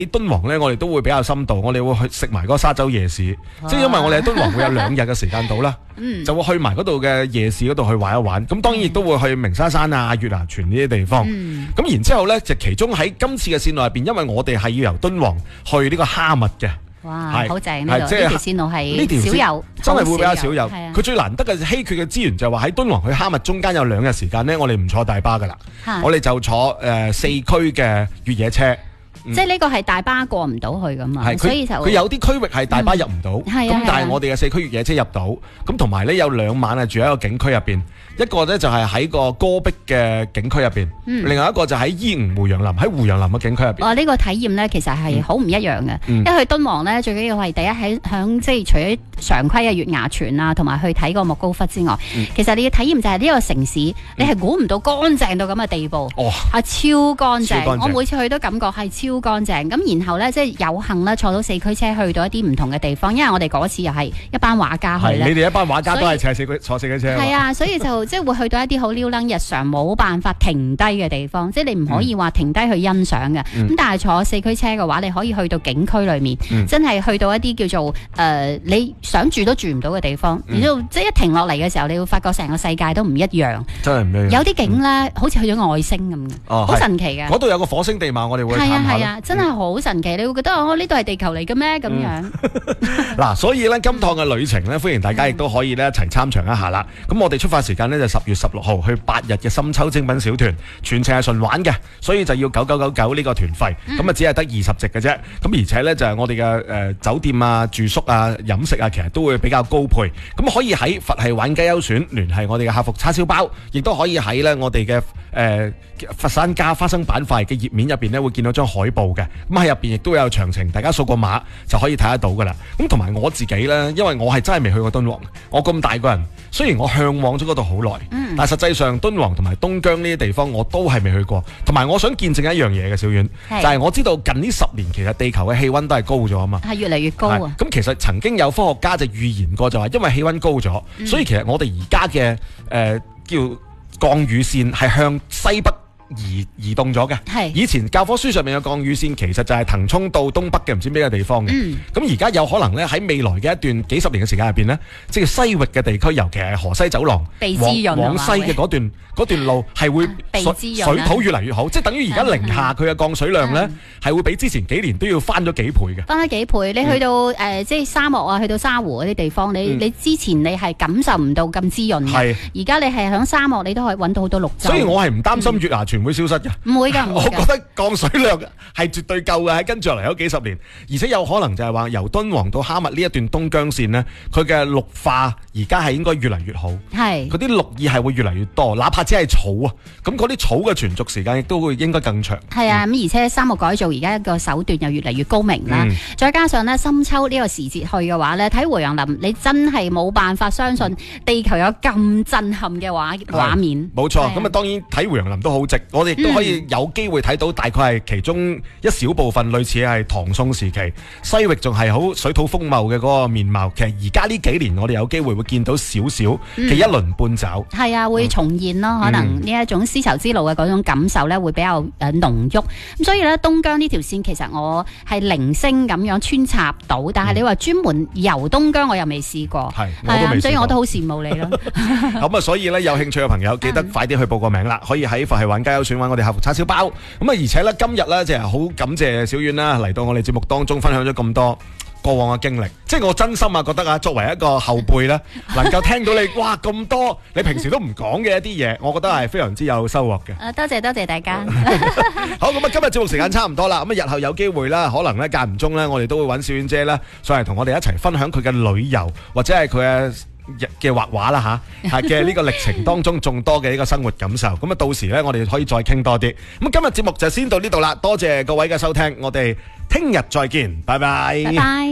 敦煌咧，我哋都會比較深度，我哋會去食埋嗰個沙洲夜市，即係因為我哋喺敦煌會有2日嘅時間到啦，就會去埋嗰度嘅夜市嗰度去玩一玩。咁當然亦都會去鳴沙山啊、月牙泉呢啲地方。咁然之後咧，就其中喺今次嘅線路入邊，因為我哋係要由敦煌去呢個哈密嘅。 哇，好正呢條線路係少有， 真係會比較少有。佢最難得嘅稀缺嘅資源就係話喺敦煌去哈密中間有2日時間咧，我哋唔坐大巴噶啦，我哋就坐4區嘅越野車。 即係呢個係大巴過唔到去噶嘛，所以就佢有啲區域係大巴入唔到，咁但係我哋嘅4區越野車入到，咁同埋咧有2晚係住喺個景區入邊，一個咧就係喺個戈壁嘅景區入邊，另外一個就喺伊吾胡楊林喺胡楊林嘅景區入邊。 呢個體驗咧其實係好唔一樣嘅，因為去敦煌咧最緊要係第一響即係除咗常規嘅月牙泉啊，同埋去睇個莫高窟之外，其實你嘅體驗就係呢個城市，你係估唔到乾淨到咁嘅地步，係超乾淨。我每次去都感覺係超乾淨。咁然後咧，即係有幸咧坐到4驅車去到一啲唔同嘅地方，因為我哋嗰次又係一班畫家去咧。 你哋一班畫家都係坐4驅車。 係啊，所以就即係會去到一啲好溜楞日常冇辦法停低嘅地方，即係你唔可以話停低去欣賞嘅。咁但係坐4驅車嘅話，你可以去到景區裏面，真係去到一啲叫做你想住都住唔到嘅地方。然之後即係一停落嚟嘅時候，你會發覺成個世界都唔一樣。 真係唔一樣。 有啲景咧，好似去咗外星咁嘅，好神奇嘅。 嗰度有個火星地貌，我哋會探下。 係啊，真係好神奇，你會覺得呢度係地球嚟嘅咩咁樣？ 嗱，所以咧今趟嘅旅程咧，歡迎大家亦都可以咧一齊參詳一下啦。咁我哋出發時間咧就10月16號去8日嘅深秋精品小團，全程係純玩嘅，所以就要9999呢個團費，咁啊只係得20席嘅啫。咁而且咧就係我哋嘅酒店啊、住宿啊、飲食啊，其實都會比較高配。咁可以喺佛系玩雞優選聯繫我哋嘅客服叉燒包，亦都可以喺咧我哋嘅佛山加花生板塊嘅頁面入邊咧會見到張海報嘅。咁喺入邊亦都有詳情，大家掃個碼就可以睇得到噶啦。咁同埋我自己咧，因為我係真係未去過敦煌，我咁大個人，雖然我向往咗嗰度好耐，但係實際上敦煌同埋東疆呢啲地方我都係未去過。同埋我想見證一樣嘢嘅，小遠就係我知道近呢10年其實地球嘅氣溫都係高咗啊嘛， 係越嚟越高啊。 咁其實曾經有科學家就預言過，就話因為氣溫高咗，所以其實我哋而家嘅叫降雨線係向西北移動咗嘅。以前教科書上面嘅降雨線其實就係騰衝到東北嘅唔知咩嘅地方嘅。咁而家有可能咧喺未來嘅一段幾十年嘅時間入邊呢，即係西域嘅地區，尤其係河西走廊往西嘅嗰段路係會水土越嚟越好，即係等於而家寧夏佢嘅降水量呢係會比之前幾年都要翻咗幾倍嘅。 翻咗幾倍，你去到即係沙漠啊，去到沙湖嗰啲地方，你之前你係感受唔到咁滋潤嘅，而家你係響沙漠你都可以揾到好多綠洲。所以我係唔擔心月牙泉會消失嘅，唔會㗎。我覺得降水量係絕對夠嘅，喺跟住落嚟嗰幾十年，而且有可能就係話由敦煌到哈密呢一段東疆線呢，佢嘅綠化而家係應該越嚟越好，係嗰啲綠意係會越嚟越多，哪怕只係草啊，咁嗰啲草嘅存續時間亦都會應該更長。係啊，咁而且沙漠改造而家個手段又越嚟越高明啦，再加上呢深秋呢個時節去嘅話呢，睇胡楊林你真係冇辦法相信地球有咁震撼嘅畫面。冇錯，咁啊當然睇胡楊林都好值，我哋亦都可以有機會睇到大概係其中一小部分類似係唐宋時期西域仲係好水土豐茂嘅嗰個面貌。其實而家呢幾年我哋有機會會見到少少嘅一鱗半爪。係啊，會重現咯，可能呢一種絲綢之路嘅嗰種感受咧會比較濃郁。咁所以咧東疆呢條線其實我係零星咁樣穿插到，但係你話專門遊東疆我又未試過。係啊，所以我都好羨慕你咯。咁啊，所以咧有興趣嘅朋友記得快啲去報個名啦，可以喺佛系玩家優選玩我哋客服叉燒包。咁啊，而且咧今日咧就係好感謝小遠啦嚟到我哋節目當中分享咗咁多過往嘅經歷，即係我真心啊覺得啊，作為一個後輩咧，能夠聽到你哇咁多你平時都唔講嘅一啲嘢，我覺得係非常之有收穫嘅。多謝大家。好，咁啊，今日節目時間差唔多啦，咁啊日後有機會啦，可能咧間唔中咧，我哋都會揾小遠姐咧上嚟同我哋一齊分享佢嘅旅遊或者係佢嘅畫畫啦吓，係嘅呢個歷程當中眾多嘅呢個生活感受。咁啊到時咧我哋可以再傾多啲。咁今日節目就先到呢度啦，多謝各位嘅收聽，我哋聽日再見，拜拜。拜拜。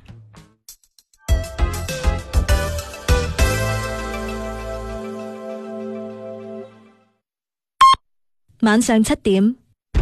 晚上7點，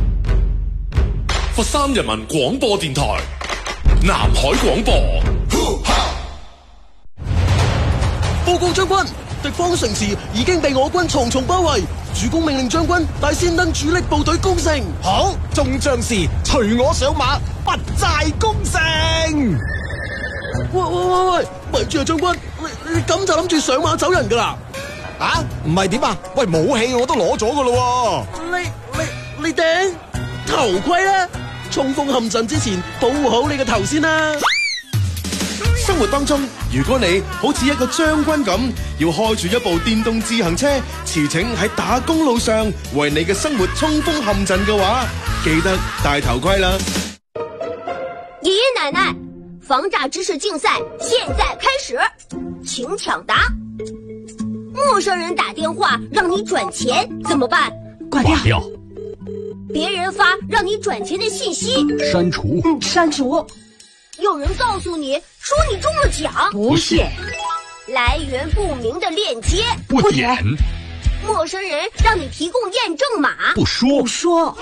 佛山人民廣播電台南海廣播。報告將軍， 敵方城池已經被我軍重重包圍，主公命令將軍帶先登主力部隊攻城。 好，眾將士隨我上馬，不寨攻城。 喂，咪住啊，將軍，你咁就諗住上馬走人噶啦？ 啊，唔係點啊？喂，武器我都攞咗噶咯。 你頂頭盔啦，衝鋒陷陣之前保護好你個頭先啦。 生活當中，如果你好似一個將軍咁，要開住一部電動自行車，馳騁喺打工路上，為你嘅生活衝鋒陷陣嘅話，記得戴頭盔啦。 爺爺奶奶，防詐知識競賽現在開始，請搶答。陌生人打電話讓你轉錢怎麼辦？ 掛掉。 別人發讓你轉錢的信息， 刪除。刪除。 有人告訴你說你中了獎， 不是。 來源不明的鏈接， 不點。 陌生人讓你提供驗證碼， 不說。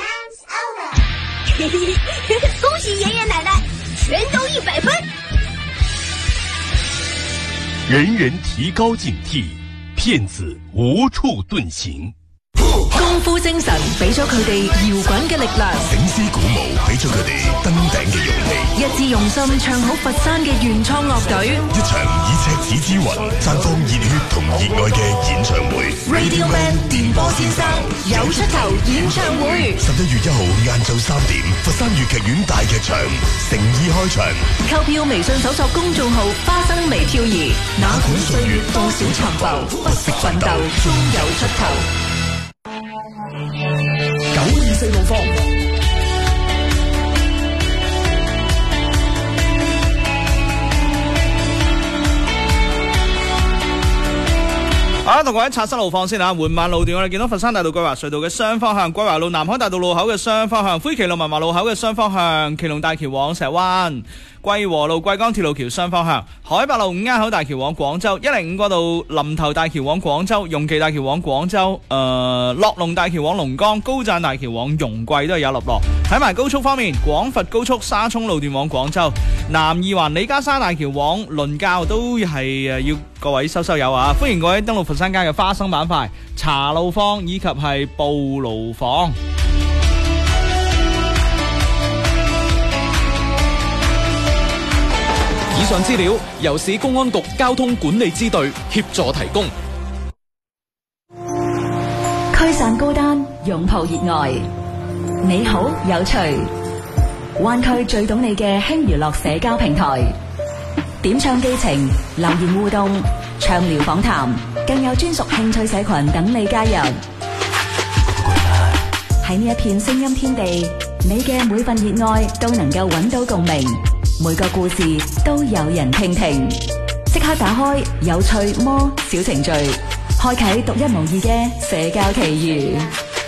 恭喜爺爺奶奶，全都100分。 人人提高警惕，騙子無處遁形。 功夫精神俾咗佢哋搖滾嘅力量， 醒獅鼓舞俾咗佢哋登頂嘅勇氣， 一致用心唱好佛山嘅原創樂隊， 一場以赤子之魂綻放熱血同熱愛嘅演唱會。 Radio Man 電波先生有出頭演唱會 ，11月1號晏晝3點，佛山粵劇院大劇場誠意開場。 購票微信搜索公眾號花生微跳兒，哪管歲月多少沉浮，不息奮鬥終有出頭。 924路況。 好，同各位刷新路況先嚇。緩慢路段，我哋見到佛山大道桂華隧道嘅雙方向，桂華路南海大道路口嘅雙方向，灰旗路文華路口嘅雙方向，麒龍大橋往石灣。桂和路桂江鐵路橋雙方向，海八路五鴉口大橋往廣州，105嗰度林頭大橋往廣州，容奇大橋往廣州，樂龍大橋往龍崗，高贊大橋往容桂都係有落落。睇埋高速方面，廣佛高速沙涌路段往廣州，南二環李家沙大橋往倫教都係要各位收油啊！歡迎各位登陸佛山街嘅花生板塊、茶路坊以及係布路坊。 以上資料由市公安局交通管理支隊協助提供。 驅散高單，擁抱熱愛。你好，有趣。灣區最懂你嘅輕娛樂社交平台，點唱寄情、留言互動、暢聊訪談，更有專屬興趣社群等你加入。喺呢一片聲音天地，你嘅每份熱愛都能夠揾到共鳴。每個故事都有人傾聽，即刻打開有趣魔小程序，開啟獨一無二嘅社交奇遇。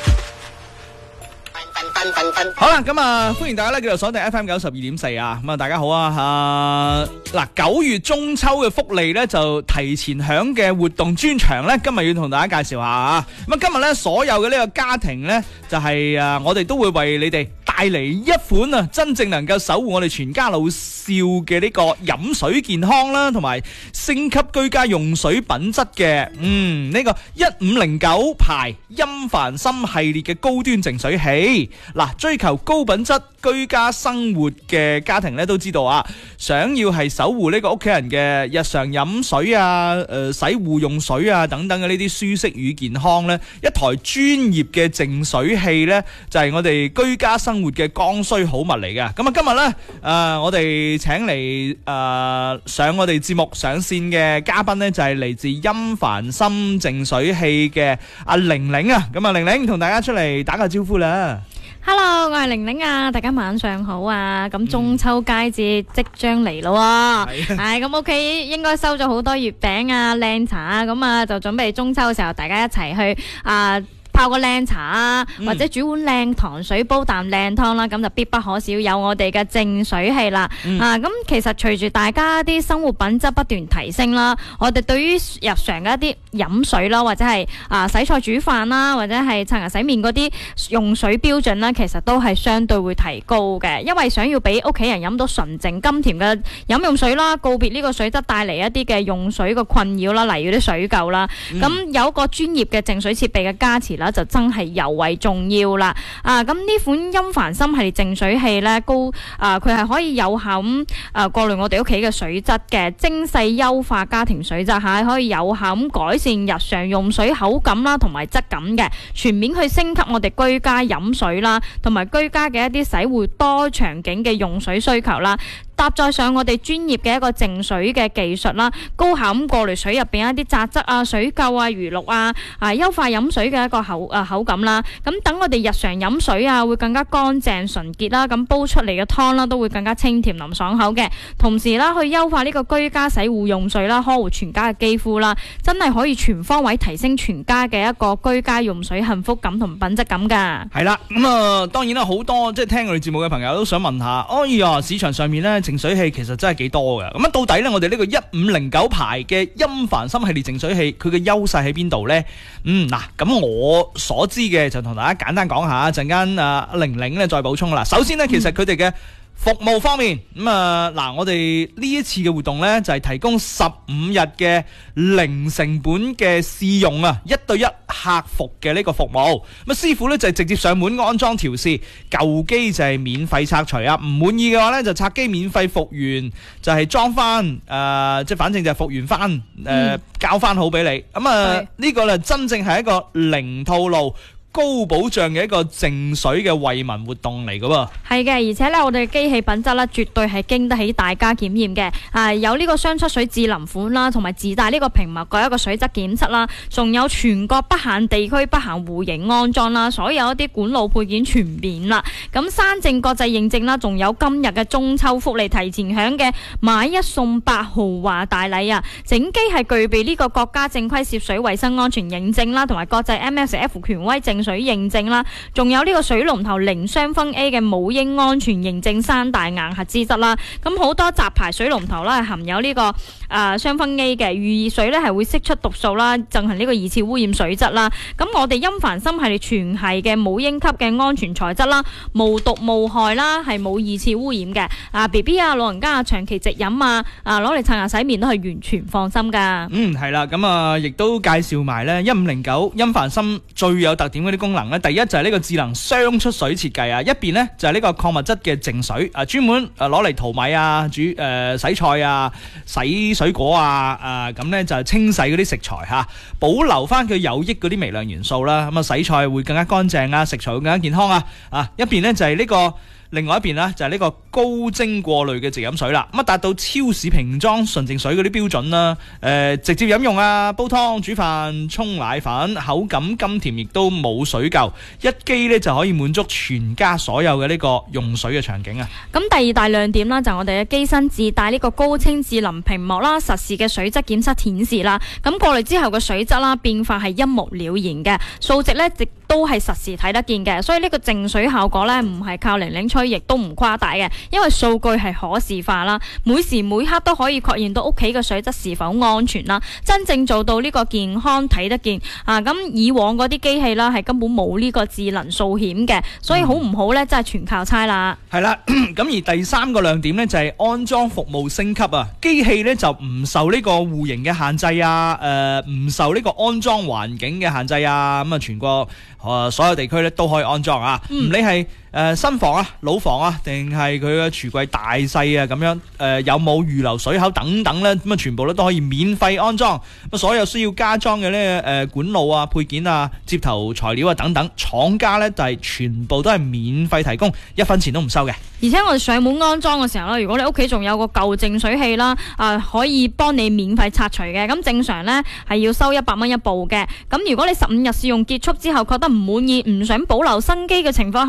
好啦，咁啊，歡迎大家咧繼續鎖定 FM 92.4啊，咁啊，大家好啊，嗱，9月中秋嘅福利咧就提前響嘅活動專場咧，今日要同大家介紹下啊，咁啊，今日咧所有嘅呢個家庭咧就係我哋都會為你哋帶嚟一款啊，真正能夠守護我哋全家老少嘅呢個飲水健康啦，同埋升級居家用水品質嘅，呢個1509牌音凡森系列嘅高端淨水器。嗱，追求高品質居家生活嘅家庭咧都知道啊，想要係守護呢個屋企人嘅日常飲水啊、洗護用水啊等等嘅呢啲舒適與健康咧，一台專業嘅淨水器咧就係我哋居家生活嘅剛需好物嚟嘅。咁啊，今日咧我哋請嚟上我哋節目上線嘅嘉賓咧就係嚟自音凡森淨水器嘅阿玲玲啊。咁啊，玲玲同大家出嚟打個招呼啦。 Hello， 我係玲玲啊，大家晚上好啊！咁中秋佳節即將嚟咯喎，係咁屋企應該收咗好多月餅啊、靚茶啊，咁啊就準備中秋嘅時候大家一齊去泡個靚茶啊，或者煮碗靚糖水煲啖靚湯啦，咁就必不可少有我哋嘅淨水器啦。咁其實隨住大家啲生活品質不斷提升啦，我哋對於日常嘅一啲飲水啦，或者係洗菜煮飯啦，或者係刷牙洗面嗰啲用水標準啦，其實都係相對會提高嘅，因為想要俾屋企人飲到純淨甘甜嘅飲用水啦，告別呢個水質帶嚟一啲嘅用水嘅困擾啦，例如啲水垢啦，咁有一個專業嘅淨水設備嘅加持啦，就真係尤為重要啦。咁呢款音凡森系列淨水器咧，佢係可以有效咁過濾我哋屋企嘅水質嘅，精細優化家庭水質嚇，可以有效咁改善日常用水口感啦同埋質感嘅，全面去升級我哋居家飲水啦，同埋居家嘅一啲洗護多場景嘅用水需求啦。搭載上我哋專業嘅一個淨水嘅技術啦，高效咁過濾水入邊一啲雜質啊、水垢啊、餘氯啊，優化飲水嘅一個口感啦。咁等我哋日常飲水啊，會更加乾淨純潔啦，咁煲出嚟嘅湯啦都會更加清甜淋爽口嘅。同時啦，去優化呢個居家洗護用水啦，呵護全家嘅肌膚啦，真係可以全方位提升全家嘅一個居家用水幸福感同品質感㗎。 係啦，咁當然啦，好多即係聽我哋節目嘅朋友都想問下，市場上面咧淨水器其實真係幾多嘅，咁到底咧我哋呢個1509牌嘅音凡森系列淨水器，佢嘅優勢喺邊度呢？咁我所知嘅就同大家簡單講下，陣間阿玲玲咧再補充啦。首先呢，其實佢哋嘅服務方面，我哋呢一次嘅活動呢，就係提供15日嘅零成本嘅試用啊，1對1客服嘅呢個服務。咁師傅呢，就係直接上門安裝調試，舊機就係免費拆除啊，唔滿意嘅話呢，就拆機免費復原，就係裝翻即係反正就係復原翻交翻好俾你。呢個呢，真正係一個零套路高保障嘅一個淨水嘅惠民活動嚟噶喎。 係嘅，而且咧我哋嘅機器品質咧絕對係經得起大家檢驗嘅。有呢個雙出水智能款啦，同埋自帶呢個屏幕嘅一個水質檢測啦，仲有全國不限地區不限戶型安裝啦，所有一啲管路配件全免啦。咁山證國際認證啦，仲有今日嘅中秋福利提前享嘅買1送8豪華大禮啊！整機係具備呢個國家正規涉水衛生安全認證啦，同埋國際 MSF 權威淨水認證啦，仲有呢個水龍頭零雙酚 A 嘅母嬰安全認證3大硬核資質啦。咁好多雜牌水龍頭啦係含有呢個雙酚 A 嘅，遇熱水咧係會釋出毒素啦，進行呢個二次污染水質啦。咁我哋音凡森系列全系嘅母嬰級嘅安全材質啦，無毒無害啦，係冇二次污染嘅。BB 老人家長期直飲攞嚟刷牙洗面都係完全放心噶。 係啦，咁亦都介紹埋咧1509音凡森最有特點嗰啲功能咧，第一就係呢個智能雙出水設計啊，一邊呢就係呢個礦物質嘅淨水專門攞嚟淘米啊、煮洗菜啊、洗水果咁呢就係清洗嗰啲食材吓，保留翻佢有益嗰啲微量元素啦，咁洗菜會更加乾淨啊，食材會更加健康一邊呢就係呢個。另外一邊呢，就係呢個高精過濾嘅直飲水啦，咁達到超市瓶裝純淨水嗰啲標準啦，直接飲用啊，煲湯、煮飯、沖奶粉，口感甘甜，亦都冇水垢，一機呢就可以滿足全家所有嘅呢個用水嘅場景啊。 咁第二大亮點啦，就係我哋嘅機身自帶呢個高清智能屏幕啦，實時嘅水質檢測顯示啦，咁過濾之後嘅水質啦變化係一目了然嘅，數值呢亦都係實時睇得見嘅，所以呢個淨水效果呢唔係靠零零吹，亦都唔誇大嘅，因為數據係可視化啦，每時每刻都可以確認到屋企嘅水質是否安全啦，真正做到呢個健康睇得見咁以往嗰啲機器啦係根本冇呢個智能掃險嘅，所以好唔好呢？真係全靠猜啦。 係啦，咁而第三個亮點呢，就係安裝服務升級啊，機器呢就唔受呢個戶型嘅限制唔受呢個安裝環境嘅限制咁全國所有地區咧都可以安裝唔理係新房老房定係佢嘅櫥櫃大細咁樣有冇預留水口等等咧，咁全部咧都可以免費安裝。咁所有需要加裝嘅呢管路配件接頭材料等等，廠家咧就係全部都係免費提供，1分錢都唔收嘅。 而且我哋上門安裝嘅時候咧，如果你屋企仲有個舊淨水器啦，可以幫你免費拆除嘅。咁正常咧係要收100蚊一部嘅。咁如果你15日試用結束之後覺得唔滿意，唔想保留新機嘅情況下咧，我哋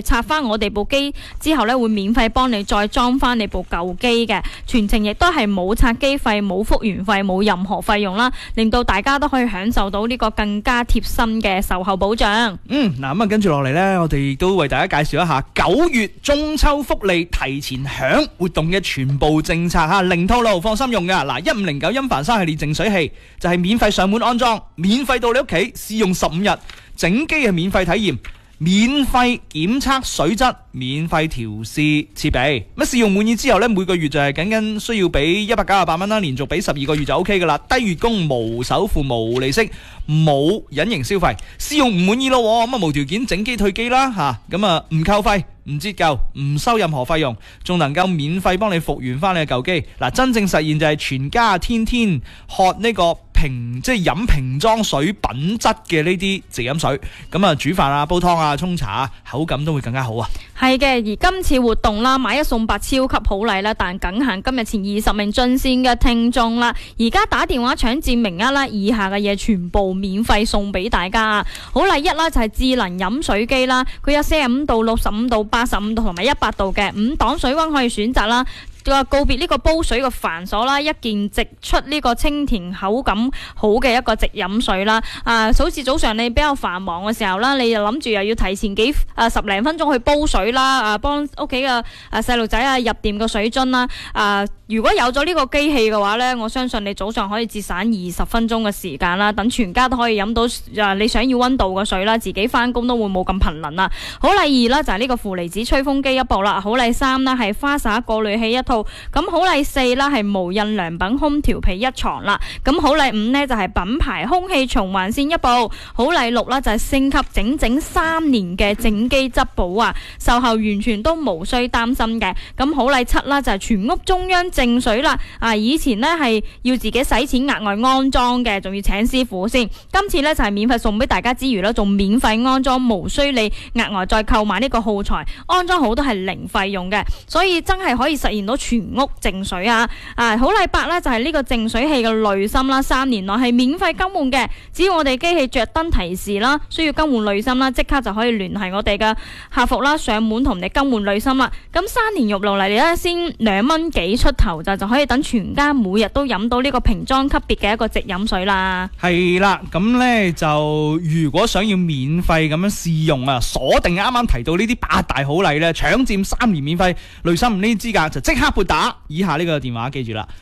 拆翻我哋部機之後咧，會免費幫你再裝翻你部舊機嘅，全程亦都係冇拆機費、冇復原費、冇任何費用啦，令到大家都可以享受到呢個更加貼心嘅售後保障。 嗱咁啊，跟住落嚟呢，我哋都為大家介紹一下9月中秋福利提前享活動嘅全部政策吓，零套路，放心用噶。嗱，1509音凡3系列淨水器就係免費上門安裝，免費到你屋企試用15日，整機係免費體驗。免費檢測水質，免費調試設備。咁試用滿意之後呢，每個月就係僅需要俾198蚊啦，連續俾12個月就 OK 噶啦。低月供，無首付，無利息，冇隱形消費。試用唔滿意咯，咁啊無條件整機退機啦吓，咁啊唔扣費，唔折舊，唔收任何費用，仲能夠免費幫你復原翻你嘅舊機。嗱，真正實現就係全家天天喝呢個即係飲瓶裝水品質嘅呢啲直飲水，咁啊煮飯啊、煲湯啊、沖茶啊，口感都會更加好啊。 係嘅，而今次活動啦，買1送8超級好禮啦，但僅限今日前20名進線嘅聽眾啦。而家打電話搶佔名額啦，以下嘅嘢全部免費送俾大家。好禮一啦，就係智能飲水機啦，佢有45度、65度、85度同埋100度嘅5檔水溫可以選擇啦。告別呢個煲水嘅繁瑣啦，一件直出呢個清甜口感好嘅一個直飲水啦。好似早上你比較繁忙嘅時候啦，你就諗住又要提前10零分鐘去煲水啦，幫屋企嘅細路仔入掂個水樽啦。如果有咗呢個機器嘅話呢，我相信你早上可以節省20分鐘嘅時間啦，等全家都可以飲到你想要溫度嘅水啦，自己翻工都會冇咁頻能啦。好禮2啦，就係呢個負離子吹風機一部啦。好禮3啦，係花灑過濾器一套。咁好禮4啦，係無印良品空調被一床啦。咁好禮5呢，就係品牌空氣循環扇一部。好禮6啦，就係升級整3年嘅整機質保啊，售後完全都無需擔心嘅。咁好禮7啦，就係全屋中央淨水啦。以前呢係要自己使錢額外安裝嘅，仲要請師傅先。今次呢就係免費送俾大家之餘啦，仲免費安裝，無需你額外再購買呢個耗材，安裝好都係零費用嘅，所以真係可以實現到全屋淨水啊！好禮8呢就係呢個淨水器嘅濾芯啦，3年內係免費更換嘅，只要我哋機器着燈提示啦，需要更換濾芯啦，即刻就可以聯繫我哋嘅客服啦，上門同你更換濾芯啦。咁3年入落嚟呢，先2蚊幾出頭就可以等全家每日都飲到呢個瓶裝級別嘅一個直飲水啦。係啦，咁呢就如果想要免費咁樣試用啊，鎖定啱啱提到呢啲8大好禮呢，搶佔3年免費濾芯呢啲資格，就即刻撥打以下呢個電話，記住啦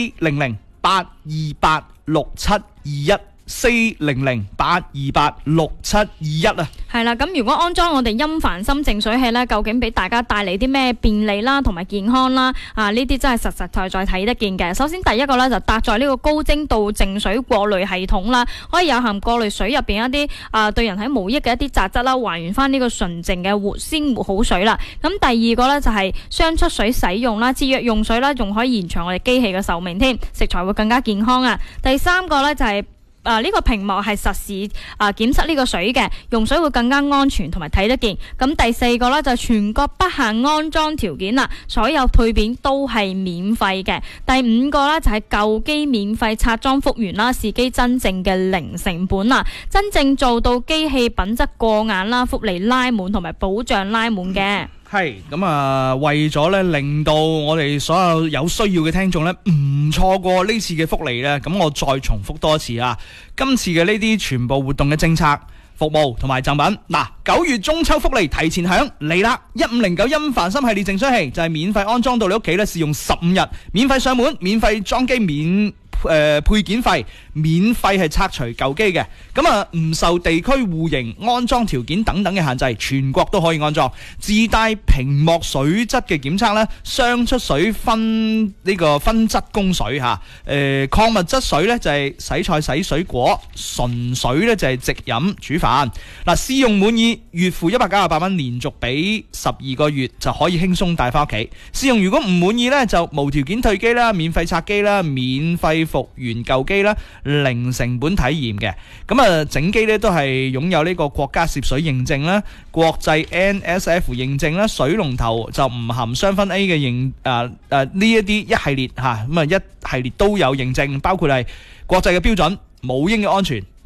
，400-828-6721。400-828-6721啊，係啦，咁如果安裝我哋音凡心淨水器呢，究竟俾大家帶嚟啲咩便利啦，同埋健康啦？呢啲真係實實在在睇得見嘅。首先第一個呢，就搭載呢個高精度淨水過濾系統啦，可以有效過濾水入邊一啲對人體無益嘅一啲雜質啦，還原翻呢個純淨嘅鮮活好水啦。咁第二個呢，就係雙出水使用啦，節約用水啦，仲可以延長我哋機器嘅壽命添，食材會更加健康啊。第三個呢，就係呢個屏幕係實時檢測呢個水嘅，用水會更加安全同埋睇得見。咁第四個呢，就係全國不限安裝條件啦，所有配件都係免費嘅。第五個呢，就係舊機免費拆裝復原啦，試機真正嘅零成本啦，真正做到機器品質過眼啦，福利拉滿同埋保障拉滿嘅。係咁啊，為咗咧令到我哋所有有需要嘅聽眾咧唔錯過呢次嘅福利咧，咁我再重複多一次啊！今次嘅呢啲全部活動嘅政策、服務同埋贈品，嗱，9月中秋福利提前享嚟啦！1509音凡心系列淨水器就係免費安裝到你屋企咧，試用15日，免費上門，免費裝機，配件費免費係拆除舊機嘅，咁啊唔受地區戶型、安裝條件等等嘅限制，全國都可以安裝。自帶屏幕水質嘅檢測咧，雙出水分質供水嚇，礦物質水咧就係洗菜洗水果，純水咧就係直飲煮飯。嗱，試用滿意，月付198蚊，連續俾12個月就可以輕鬆帶翻屋企。試用如果唔滿意咧，就無條件退機啦，免費拆機啦，免費復原舊機啦，零成本體驗嘅。咁啊，整機呢都係擁有呢個國家涉水認證啦，國際 NSF 認證啦，水龍頭就唔含雙酚 A 嘅認呢一啲一系列嚇，咁啊一系列都有認證，包括係國際嘅標準、母嬰嘅安全、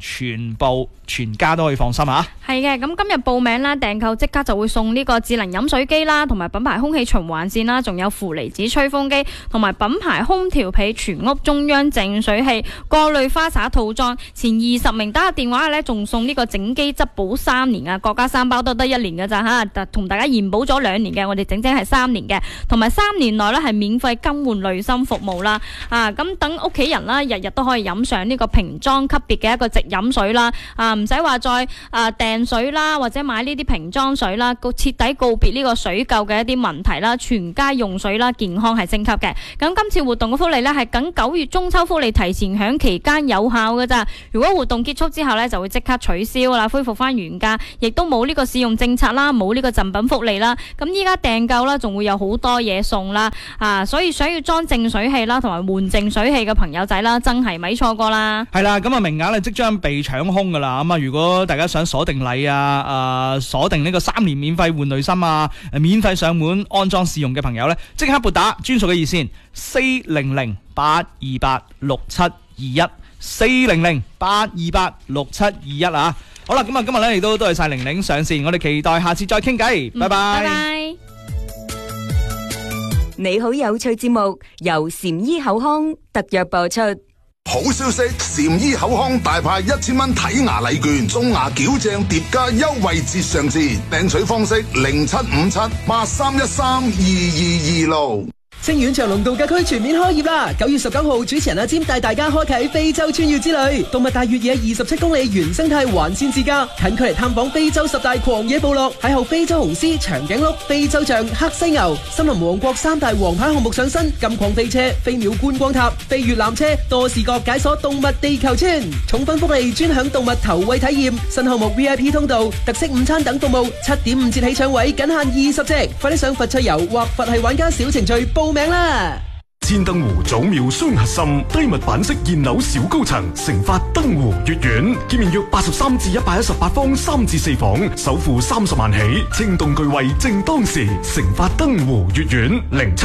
全家都可以放心啊。 係嘅，咁今日報名啦，訂購即刻就會送呢個智能飲水機啦，同埋品牌空氣循環扇啦，仲有負離子吹風機，同埋品牌空調被全屋中央淨水器過濾花灑套裝。前20名打入電話嘅呢，仲送呢個整機質保3年啊，國家3包都得1年㗎咋吓，同大家延保咗2年嘅，我哋整係3年嘅，同埋3年內呢係免費更換濾芯服務啦。咁等屋企人啦，日日都可以飲上呢個瓶裝級別嘅一個直飲水啦。唔使話再訂水啦，或者買呢啲瓶裝水啦，徹底告別呢個水垢嘅一啲問題啦，全家用水啦，健康係升級嘅。咁今次活動嘅福利呢，係等9月中秋福利提前享期間有效㗎咋。如果活動結束之後呢，就會即刻取消啦，恢復翻原價，亦都冇呢個試用政策啦，冇呢個贈品福利啦。咁依家訂購啦，仲會有好多嘢送啦。所以想要裝淨水器啦，同埋換淨水器嘅朋友仔啦，真係咪錯過啦。 係啦，咁名額呢即將被搶空噶啦。咁如果大家想鎖定禮鎖定呢個3年免費換濾芯免費上門安裝試用嘅朋友呢，即刻撥打專屬嘅熱線400-828-6721 400-828-6721啊！好啦，咁今日呢亦都多謝晒玲玲上線，我哋期待下次再傾偈，拜拜。 拜拜。 你好有趣節目由禪醫口腔特約播出。 好消息，禪醫口腔大派1000蚊睇牙禮券，中牙矯正疊加優惠節上節，訂取方式075783132226。 清遠長隆度假區全面開業啦！9月19號，主持人阿占帶大家開啟非洲穿越之旅，動物大越野27公里原生態環線自駕，近距離探訪非洲10大狂野部落，邂逅非洲雄獅、長頸鹿、非洲象、黑犀牛，森林王國3大王牌項目上身，金礦飛車、飛鳥觀光塔、飛越纜車，多視覺解鎖動物地球村，重分福利專享動物投餵體驗，新項目 VIP 通道、特色午餐等服務，7.5折起搶位，僅限20席，快啲上佛趣遊或佛系玩家小程序報名啦！ 千燈湖祖廟雙核心低密版式現樓小高層，成發燈湖悅苑，建面約83至118方3至4房，首付30萬起，清凍巨惠正當時，成發燈湖悅苑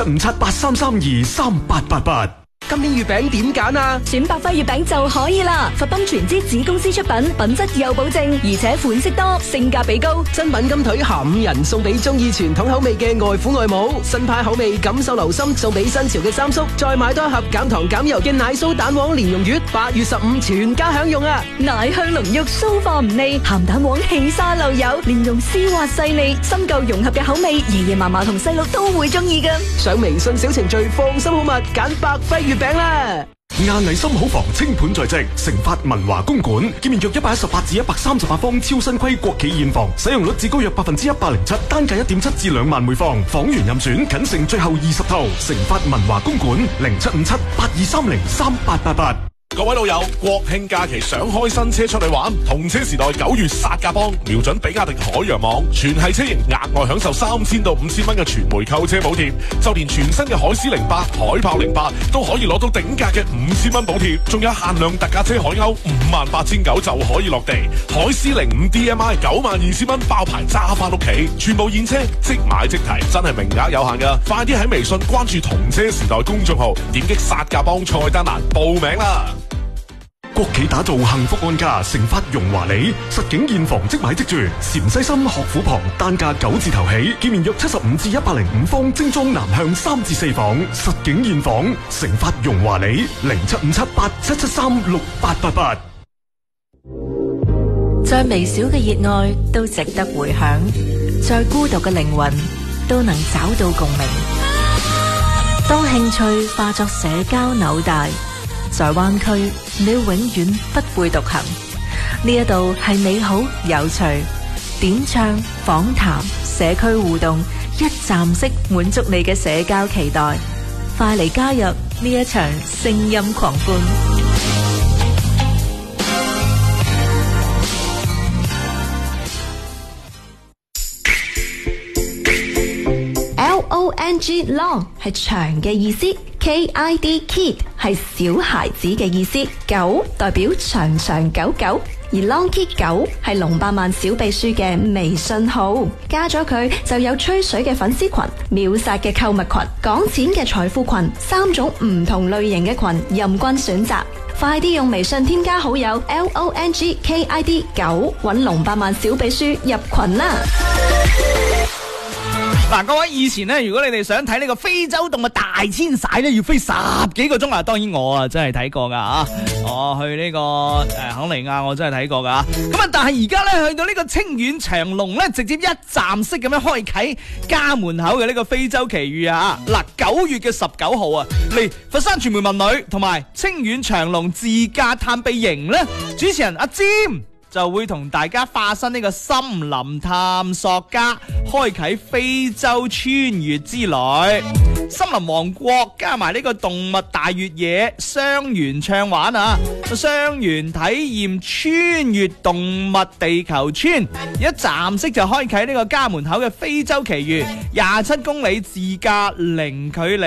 075783323888。 今年月餅點揀啊？ 選百輝月餅就可以啦！佛賓全資子公司出品，品質有保證，而且款式多，性價比高。 真品金腿下5人送俾中意傳統口味嘅外父外母，新派口味感受留心送俾新潮嘅三叔，再買多一盒減糖減油嘅奶酥蛋黃蓮蓉月，8月15全家享用啊！ 奶香濃郁，酥化唔膩，鹹蛋黃氣沙漏油，蓮蓉絲滑細膩，新舊融合嘅口味，爺爺嫲嫲同細路都會中意㗎。 上微信小程序放心好物，揀百輝月餅啦！ 亞麗森好房清盤在即，成發文華公館，建面約118至138方超新規國企現房，使用率至高約107%，單價1.7至2萬每房，房源任選，僅剩最後20套，成發文華公館075782303888。 各位老友，國慶假期想開新車出去玩，同車時代9月殺價幫，瞄準比亞迪海洋網，全系車型額外享受3000到5000蚊嘅全枚購車補貼，就連全新嘅海獅08、海豹08都可以攞到頂價嘅5000蚊補貼，仲有限量特價車海鷗58900就可以落地，海獅05 DMI 92000蚊包牌揸翻屋企，全部現車即買即提，真係名額有限噶，快啲喺微信關注同車時代公眾號，點擊殺價幫菜單欄報名啦！ 國企打造幸福安家，成發榮華里，實景現房即買即住，陝西心學府旁，單價9字頭起，建面約75至105方精裝南向3至4房，實景現房，成發榮華里075777368888。 再微小嘅熱愛都值得回響，再孤獨嘅靈魂都能找到共鳴。當興趣化作社交紐帶，在灣區你永遠不會獨行。呢一度係美好有趣，點唱、訪談、社區互動，一站式滿足你嘅社交期待。快嚟加入呢一場聲音狂歡。 LONG long 係長嘅意思。KID kid 係小孩子嘅意思，9代表長長久久而 Long Key 9係龍百萬小秘書嘅微信號，加咗佢就有吹水嘅粉絲群、秒殺嘅購物群、講錢嘅財富群，3種唔同類型嘅群任君選擇。快啲用微信添加好友 LONGKID 9，搵龍百萬小秘書入群啦！ 嗱，各位以前咧，如果你哋想睇呢個非洲動物大遷徙咧，要飛10幾個鐘啊！當然我啊真係睇過噶嚇，我去呢個肯尼亞我真係睇過噶。咁啊，但係而家咧去到呢個清遠長隆咧，直接一站式咁樣開啓家門口嘅呢個非洲奇遇啊！嗱，9月嘅19號啊，嚟佛山傳媒文旅同埋清遠長隆自駕探秘營咧，主持人阿占就會同大家化身呢個森林探索家，開啟非洲穿越之旅。森林王國加埋呢個動物大越野雙元暢玩啊！雙元體驗穿越動物地球村，一站式就開啟呢個家門口嘅非洲奇遇，27公里自駕零距離。